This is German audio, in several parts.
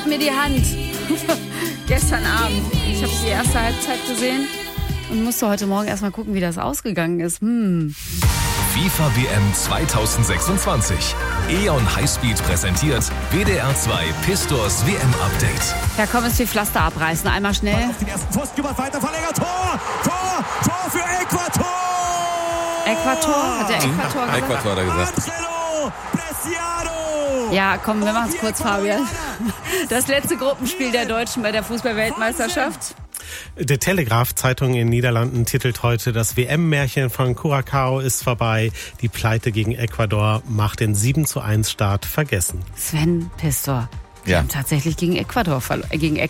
gib mir die Hand. Gestern Abend. Ich habe die erste Halbzeit gesehen und musste heute Morgen erstmal gucken, wie das ausgegangen ist. FIFA WM 2026. E.ON Highspeed präsentiert WDR 2 Pistors WM Update. Ja, komm, es wie Pflaster abreißen. Einmal schnell. Auf den ersten Pfosten, über weiter Verlänger. Tor für Äquator! Äquator? Hat der Äquator gesagt? Äquator hat er gesagt. Angelo Bresciano! Ja, komm, wir machen es kurz, Fabian. Das letzte Gruppenspiel der Deutschen bei der Fußball-Weltmeisterschaft. Der Telegraph-Zeitung in den Niederlanden titelt heute, das WM-Märchen von Curaçao ist vorbei. Die Pleite gegen Ecuador macht den 7:1 vergessen. Sven Pistor. Wir haben tatsächlich gegen Äquator verloren.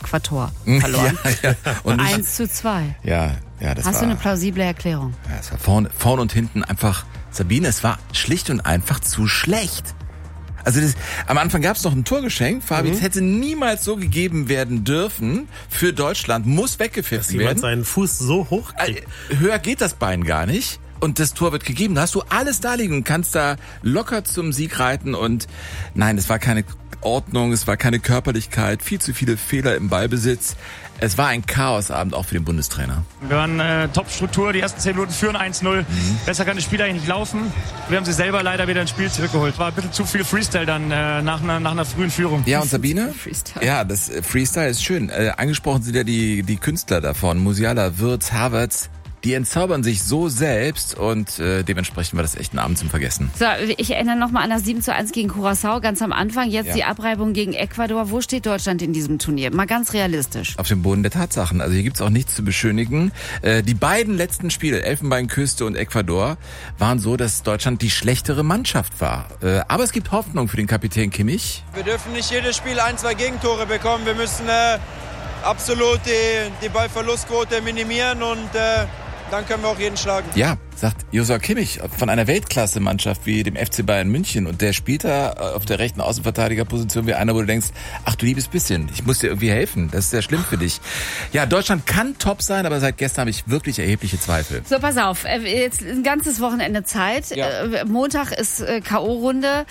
Ja. Und 1:2. Ja, das Hast war... du eine plausible Erklärung? Ja, es war vorne und hinten einfach... Sabine, es war schlicht und einfach zu schlecht. Also am Anfang gab es noch ein Torgeschenk. Fabi, es hätte niemals so gegeben werden dürfen. Für Deutschland muss weggepfiffen werden. Dass jemand seinen Fuß so hoch kriegt. Höher geht das Bein gar nicht. Und das Tor wird gegeben. Da hast du alles da liegen und kannst da locker zum Sieg reiten. Und nein, es war keine Ordnung, es war keine Körperlichkeit, viel zu viele Fehler im Ballbesitz. Es war ein Chaosabend auch für den Bundestrainer. Wir waren Top-Struktur, die ersten 10 Minuten führen 1-0. Besser kann das Spiel eigentlich nicht laufen. Wir haben sie selber leider wieder ins Spiel zurückgeholt. War ein bisschen zu viel Freestyle dann nach einer frühen Führung. Ja, und Sabine? Freestyle. Ja, das Freestyle ist schön. Angesprochen sind ja die Künstler davon. Musiala, Wirtz, Havertz. Die entzaubern sich so selbst und dementsprechend war das echt ein Abend zum Vergessen. So, ich erinnere nochmal an das 7:1 gegen Curaçao, ganz am Anfang. Jetzt die Abreibung gegen Ecuador. Wo steht Deutschland in diesem Turnier? Mal ganz realistisch. Auf dem Boden der Tatsachen. Also hier gibt's auch nichts zu beschönigen. Die beiden letzten Spiele, Elfenbeinküste und Ecuador, waren so, dass Deutschland die schlechtere Mannschaft war. Aber es gibt Hoffnung für den Kapitän Kimmich. Wir dürfen nicht jedes Spiel 1-2 Gegentore bekommen. Wir müssen absolut die Ballverlustquote minimieren und dann können wir auch jeden schlagen. Ja, sagt Joshua Kimmich von einer Weltklasse-Mannschaft wie dem FC Bayern München. Und der spielt da auf der rechten Außenverteidigerposition wie einer, wo du denkst, ach du liebes bisschen, ich muss dir irgendwie helfen. Das ist sehr schlimm für dich. Ja, Deutschland kann top sein, aber seit gestern habe ich wirklich erhebliche Zweifel. So, pass auf, jetzt ein ganzes Wochenende Zeit. Ja. Montag ist K.O.-Runde.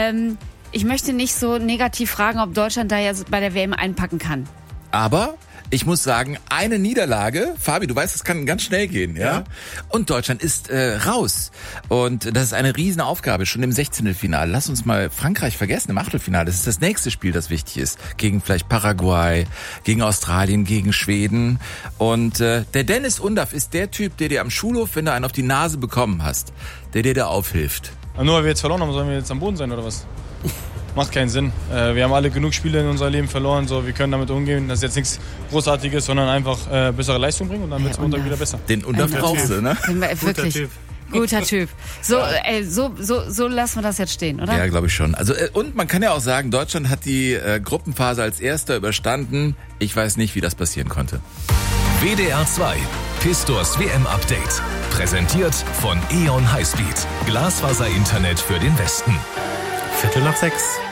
Ich möchte nicht so negativ fragen, ob Deutschland da jetzt bei der WM einpacken kann. Aber ich muss sagen, eine Niederlage, Fabi, du weißt, das kann ganz schnell gehen, ja? Und Deutschland ist raus. Und das ist eine Riesenaufgabe, schon im 16. Lass uns mal Frankreich vergessen im Achtelfinale. Das ist das nächste Spiel, das wichtig ist. Gegen vielleicht Paraguay, gegen Australien, gegen Schweden. Und der Dennis Undaff ist der Typ, der dir am Schulhof, wenn du einen auf die Nase bekommen hast, der dir da aufhilft. Nur weil wir jetzt verloren haben, sollen wir jetzt am Boden sein oder was? Macht keinen Sinn. Wir haben alle genug Spiele in unserem Leben verloren, so wir können damit umgehen. Das ist jetzt nichts Großartiges, sondern einfach bessere Leistung bringen und dann wird es Montag wieder besser. Den Undaff brauchst du, ne? Wirklich. Guter Typ. So lassen wir das jetzt stehen, oder? Ja, glaube ich schon. Also und man kann ja auch sagen, Deutschland hat die Gruppenphase als Erster überstanden. Ich weiß nicht, wie das passieren konnte. WDR 2 Pistors WM Update. Präsentiert von E.ON Highspeed. Glasfaser-Internet für den Westen. 5:45.